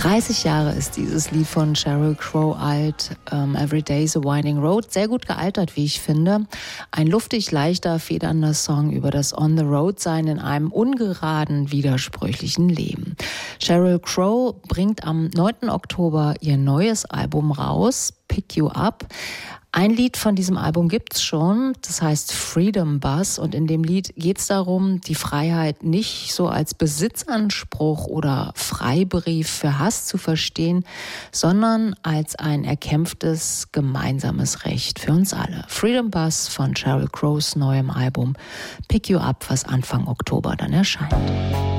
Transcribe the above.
30 Jahre ist dieses Lied von Sheryl Crow alt. Every Day's a Winding Road. Sehr gut gealtert, wie ich finde. Ein luftig leichter, federnder Song über das On-the-Road-Sein in einem ungeraden, widersprüchlichen Leben. Sheryl Crow bringt am 9. Oktober ihr neues Album raus, Pick You Up. Ein Lied von diesem Album gibt's schon, das heißt Freedom Bus, und in dem Lied geht's darum, die Freiheit nicht so als Besitzanspruch oder Freibrief für Hass zu verstehen, sondern als ein erkämpftes gemeinsames Recht für uns alle. Freedom Bus von Sheryl Crows neuem Album Pick You Up, was Anfang Oktober dann erscheint.